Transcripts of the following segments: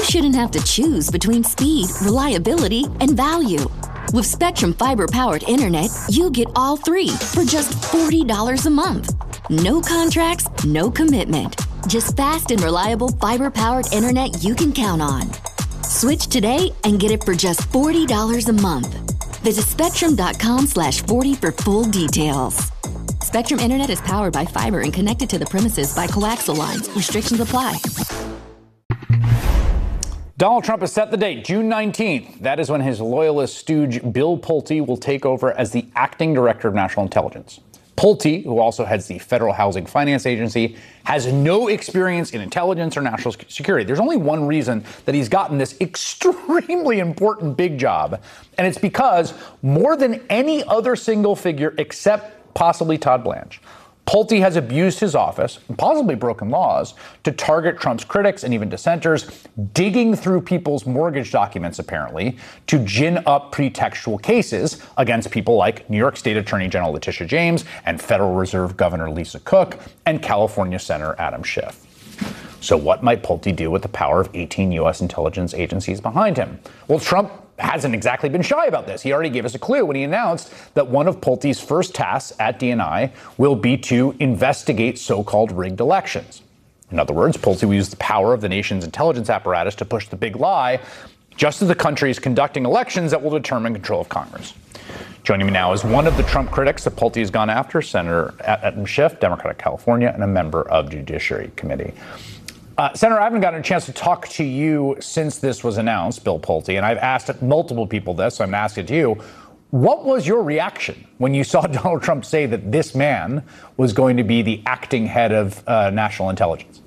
shouldn't have to choose between speed, reliability, and value. With Spectrum Fiber-powered internet, you get all three for just $40 a month. No contracts, no commitment. Just fast and reliable fiber-powered internet you can count on. Switch today and get it for just $40 a month. Visit spectrum.com/40 for full details. Spectrum Internet is powered by fiber and connected to the premises by coaxial lines. Restrictions apply. Donald Trump has set the date, June 19th. That is when his loyalist stooge Bill Pulte will take over as the acting director of national intelligence. Pulte, who also heads the Federal Housing Finance Agency, has no experience in intelligence or national security. There's only one reason that he's gotten this extremely important big job, and it's because more than any other single figure except possibly Todd Blanche, Pulte has abused his office, and possibly broken laws, to target Trump's critics and even dissenters, digging through people's mortgage documents, apparently, to gin up pretextual cases against people like New York State Attorney General Letitia James and Federal Reserve Governor Lisa Cook and California Senator Adam Schiff. So what might Pulte do with the power of 18 U.S. intelligence agencies behind him? Well, Trump hasn't exactly been shy about this. He already gave us a clue when he announced that one of Pulte's first tasks at DNI will be to investigate so-called rigged elections. In other words, Pulte will use the power of the nation's intelligence apparatus to push the big lie, just as the country is conducting elections that will determine control of Congress. Joining me now is one of the Trump critics that Pulte has gone after, Senator Adam Schiff, Democrat of California, and a member of the Judiciary Committee. Senator, I haven't gotten a chance to talk to you since this was announced, Bill Pulte, and I've asked multiple people this, so I'm going to ask it to you. What was your reaction when you saw Donald Trump say that this man was going to be the acting head of national intelligence?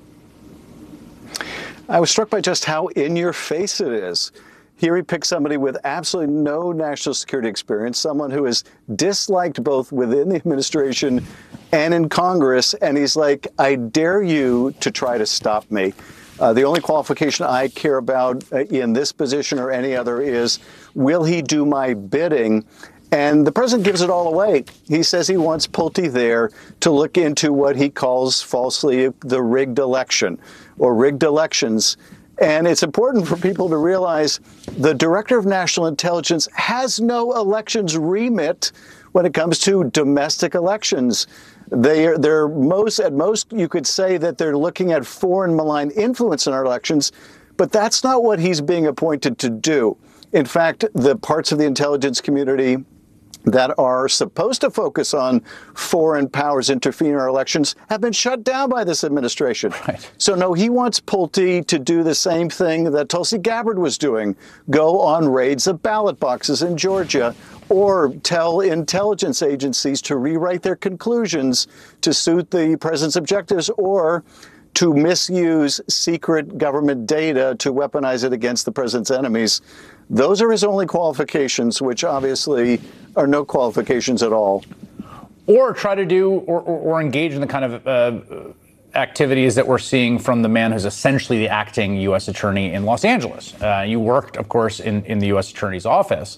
I was struck by just how in your face it is. Here he picked somebody with absolutely no national security experience, someone who is disliked both within the administration and in Congress, and he's like, I dare you to try to stop me. The only qualification I care about in this position or any other is, will he do my bidding? And the president gives it all away. He says he wants Pulte there to look into what he calls falsely the rigged election or rigged elections. And it's important for people to realize the Director of National Intelligence has no elections remit when it comes to domestic elections. They're at most, you could say that they're looking at foreign malign influence in our elections, but that's not what he's being appointed to do. In fact, the parts of the intelligence community that are supposed to focus on foreign powers interfering in our elections have been shut down by this administration. Right. So no, he wants Pulte to do the same thing that Tulsi Gabbard was doing, go on raids of ballot boxes in Georgia, or tell intelligence agencies to rewrite their conclusions to suit the president's objectives, or to misuse secret government data to weaponize it against the president's enemies. Those are his only qualifications, which obviously are no qualifications at all. Or try to do or engage in the kind of activities that we're seeing from the man who's essentially the acting U.S. attorney in Los Angeles. You worked, of course, in the U.S. attorney's office,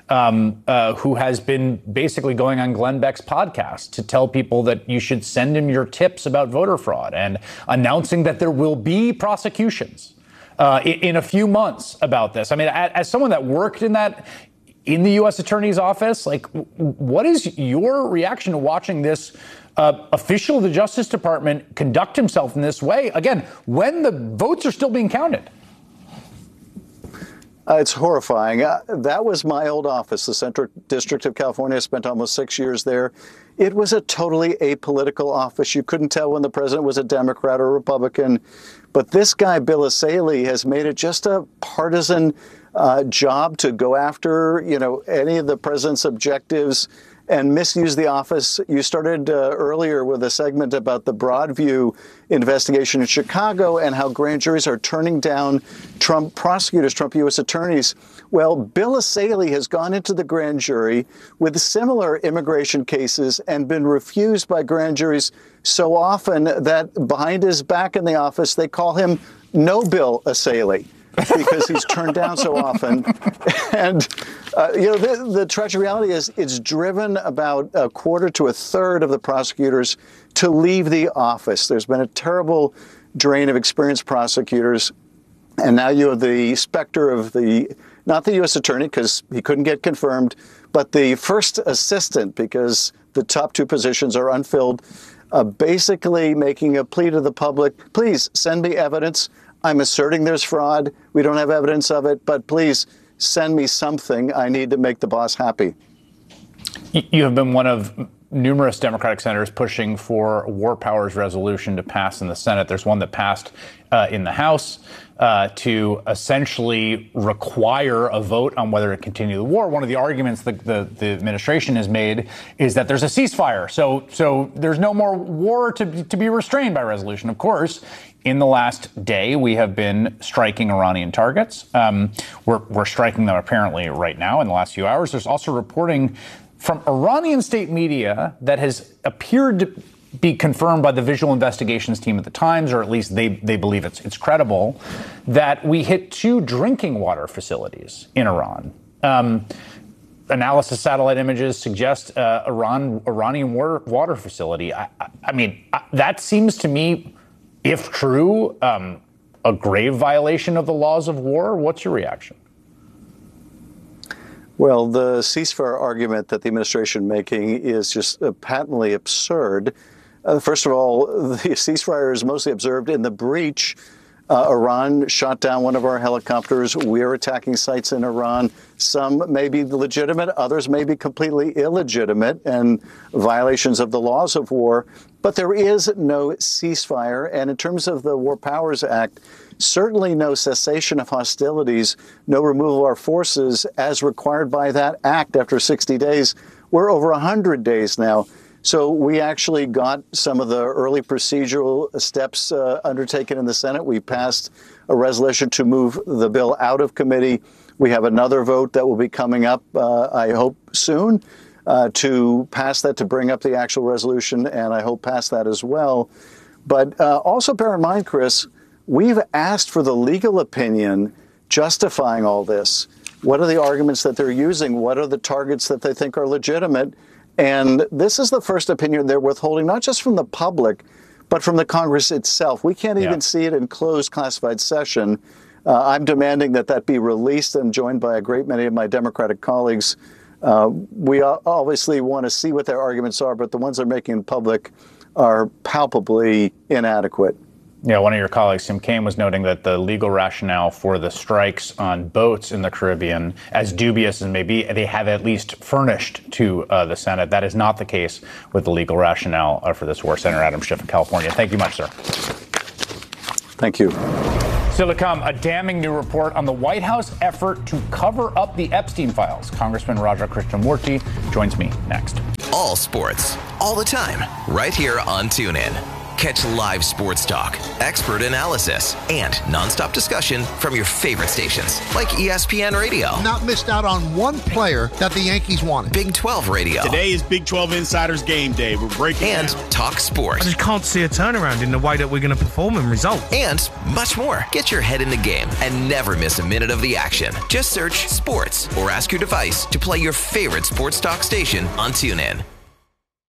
who has been basically going on Glenn Beck's podcast to tell people that you should send him your tips about voter fraud and announcing that there will be prosecutions in a few months about this. I mean, as someone that worked in the U.S. attorney's office, like, what is your reaction to watching this official of the Justice Department conduct himself in this way, again, when the votes are still being counted? It's horrifying. That was my old office, the Central District of California. I spent almost 6 years there. It was a totally apolitical office. You couldn't tell when the president was a Democrat or a Republican. But this guy, Bill Essayli, has made it just a partisan job to go after, any of the president's objectives and misuse the office. You started earlier with a segment about the Broadview investigation in Chicago and how grand juries are turning down Trump prosecutors, Trump U.S. attorneys. Well, Bill Essayli has gone into the grand jury with similar immigration cases and been refused by grand juries so often that behind his back in the office, they call him No Bill Essayli, because he's turned down so often. And, the tragic reality is it's driven about a quarter to a third of the prosecutors to leave the office. There's been a terrible drain of experienced prosecutors. And now you have the specter of not the U.S. attorney, because he couldn't get confirmed, but the first assistant, because the top two positions are unfilled, basically making a plea to the public, please send me evidence. I'm asserting there's fraud. We don't have evidence of it, but please send me something. I need to make the boss happy. You have been one of numerous Democratic senators pushing for a war powers resolution to pass in the Senate. There's one that passed in the House to essentially require a vote on whether to continue the war. One of the arguments the administration has made is that there's a ceasefire. So there's no more war to be restrained by resolution. Of course, in the last day, we have been striking Iranian targets. We're striking them apparently right now in the last few hours. There's also reporting from Iranian state media that has appeared to be confirmed by the visual investigations team at the Times, or at least they believe it's credible, that we hit 2 drinking water facilities in Iran. Analysis satellite images suggest Iranian water facility. I mean, that seems to me, if true, a grave violation of the laws of war. What's your reaction? Well, the ceasefire argument that the administration making is just patently absurd. First of all, the ceasefire is mostly observed in the breach. Iran shot down one of our helicopters. We're attacking sites in Iran. Some may be legitimate, others may be completely illegitimate and violations of the laws of war. But there is no ceasefire. And in terms of the War Powers Act, certainly no cessation of hostilities, no removal of our forces as required by that act after 60 days. We're over 100 days now. So we actually got some of the early procedural steps undertaken in the Senate. We passed a resolution to move the bill out of committee. We have another vote that will be coming up, I hope, soon to pass that, to bring up the actual resolution, and I hope pass that as well. But also bear in mind, Chris, we've asked for the legal opinion justifying all this. What are the arguments that they're using? What are the targets that they think are legitimate? And this is the first opinion they're withholding, not just from the public, but from the Congress itself. We can't even see it in closed classified session. I'm demanding that be released and joined by a great many of my Democratic colleagues. We obviously want to see what their arguments are, but the ones they're making in public are palpably inadequate. Yeah, one of your colleagues, Tim Kaine, was noting that the legal rationale for the strikes on boats in the Caribbean, as dubious as may be, they have at least furnished to the Senate. That is not the case with the legal rationale for this war. Senator Adam Schiff of California. Thank you much, sir. Thank you. Still to come, a damning new report on the White House effort to cover up the Epstein files. Congressman Raja Krishnamoorthi joins me next. All sports, all the time, right here on TuneIn. Catch live sports talk, expert analysis, and nonstop discussion from your favorite stations like ESPN Radio. Not missed out on one player that the Yankees wanted. Big 12 Radio. Today is Big 12 Insiders Game Day. We're breaking and down. Talk Sport. I just can't see a turnaround in the way that we're going to perform and result. And much more. Get your head in the game and never miss a minute of the action. Just search sports or ask your device to play your favorite sports talk station on TuneIn.